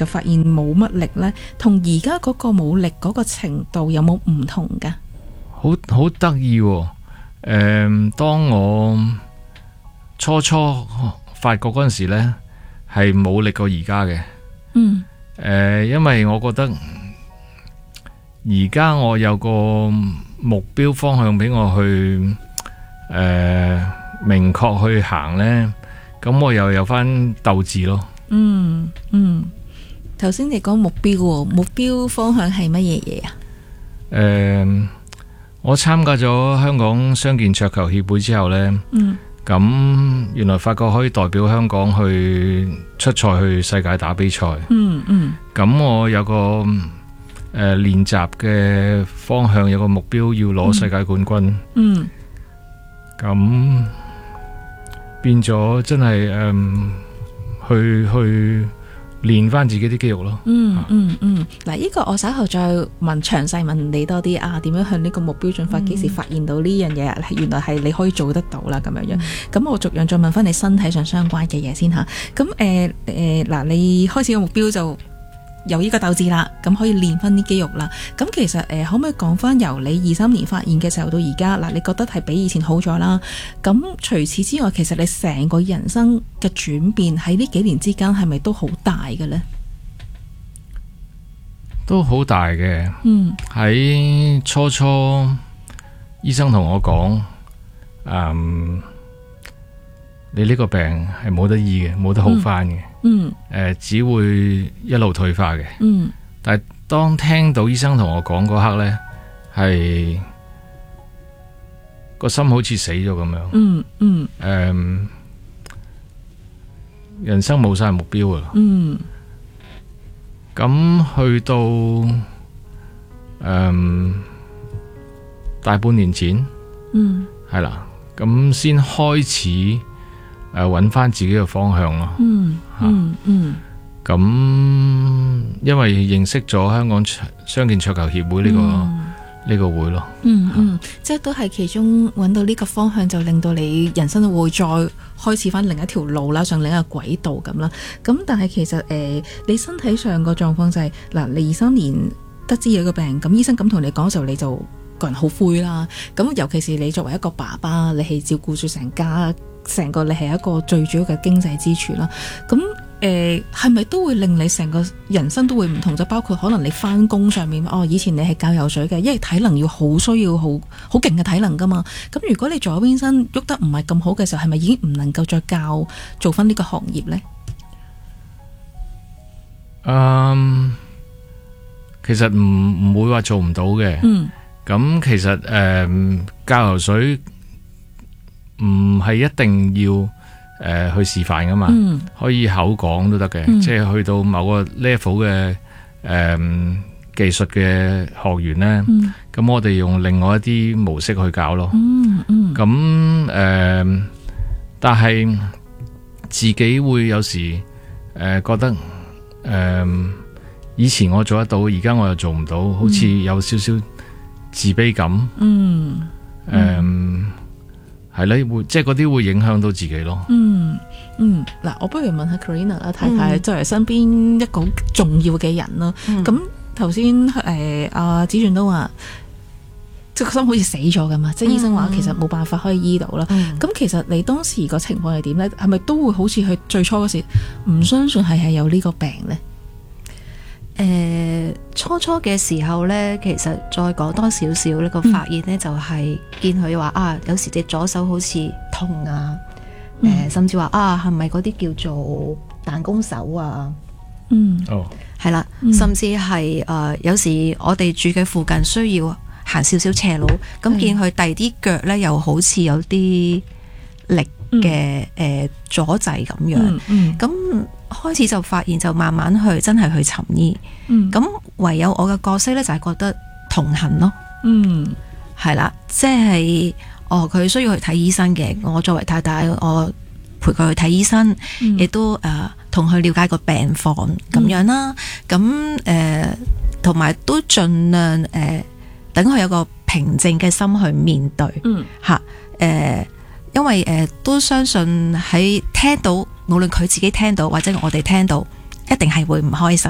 就發現冇乜力呢？同而家嗰個冇力嗰個程度有冇唔同㗎？ 好得意喎！當我初發覺嗰陣時呢，係冇力過而家嘅。因為我覺得而家我有個目標方向俾我去明確去行呢，咁我又有翻鬥志咯。 頭先你講目標方向係乜嘢嘢啊？ 我參加咗香港傷健桌球協會之後呢，咁原來發覺可以代表香港去出賽去世界打比賽。咁我有個練習嘅方向，有個目標要攞世界冠軍。咁變咗真係去練翻自己啲肌肉咯。 嗱，呢個我稍後再詳細問你多啲啊，點樣向呢個目標進發？幾時發現到呢樣嘢？原來係你可以做得到啦，咁樣。咁我逐樣再問翻你身體上相關嘅嘢先吓。咁嗱，你開始個目標就有呢個鬥志啦，咁可以練翻啲肌肉啦。咁其實可唔可以講翻由你23年發現嘅時候到而家嗱，你覺得係比以前好咗啦？咁除此之外，其實你成個人生嘅轉變喺呢幾年之間係咪都好大嘅呢？ 都好大嘅。喺初醫生同我講，你呢個病係冇得醫嘅，冇得好翻嘅。只會一路退化嘅。但係當聽到醫生同我講嗰刻呢，係個心好似死咗咁樣。人生冇晒目標啦。咁去到大半年前，係啦，咁先開始揾翻自己嘅方向咯。咁因為認識咗香港傷健桌球協會呢個會咯。 即係都係其中揾到呢個方向，就令到你人生會再開始翻另一條路啦，上另一個軌道咁啦。咁但係其實你身體上個狀況就係嗱，你23年得知有個病，咁醫生咁同你講嘅時候，你就個人好灰啦。咁尤其是你作為一個爸爸，你係照顧住成家，成個你係一個最主要嘅經濟支柱啦。咁係咪都會令你成個人生都會唔同？就包括可能你翻工上面，以前你係教游水嘅，因為體能要好需要好勁嘅體能噶嘛。咁如果你左邊身喐得唔係咁好嘅時候，係咪已經唔能夠再做翻呢個行業呢？ 其實唔會話做唔到嘅。咁其實教游水唔係一定要去示範噶嘛，可以口講都得嘅。即係去到某個 level 嘅技術嘅學員呢，咁我哋用另外一啲模式去教咯。咁但係自己會有時覺得以前我做得到，而家我又做唔到，好似有少少自卑感。係咧，即係嗰啲會影響到自己咯。 嗱，我不如問下 Karina 啦，太太作為身邊一個好重要嘅人啦。咁頭先阿子俊都話，即係個心好似死咗噶嘛，即係醫生話其實冇辦法可以醫到啦。咁其實你當時個情況係點呢？係咪都會好似佢最初嗰時唔相信係有呢個病呢？ 初嘅時候呢，其實再講多少少呢個發現呢，就係見佢話有時隻左手好似痛啊，甚至話係咪嗰啲叫做彈弓手啊？係啦，甚至係有時我哋住嘅附近需要行少少斜路，咁見佢第二啲腳呢又好似有啲力嘅阻滯咁樣，咁開始就發現就慢慢真係去尋醫，咁唯有我嘅角色呢，就係覺得同行咯，係啦，即係佢需要去睇醫生嘅，我作為太太，我陪佢去睇醫生，亦都同佢了解個病況咁樣啦，咁同埋都盡量等佢有個平靜嘅心去面對，因為都相信喺聽到，無論佢自己聽到或者我哋聽到，一定係會唔開心